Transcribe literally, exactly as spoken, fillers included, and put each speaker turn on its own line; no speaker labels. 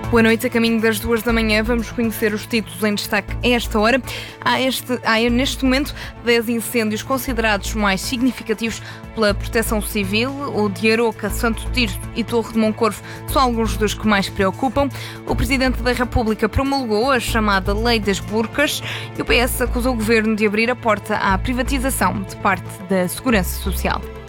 Boa noite, a caminho das duas da manhã vamos conhecer os títulos em destaque a esta hora. Há, este, há neste momento dez incêndios considerados mais significativos pela Proteção Civil. O de Aroca, Santo Tirso e Torre de Moncorvo são alguns dos que mais preocupam. O Presidente da República promulgou a chamada Lei das Burcas e o P S acusou o Governo de abrir a porta à privatização de parte da Segurança Social.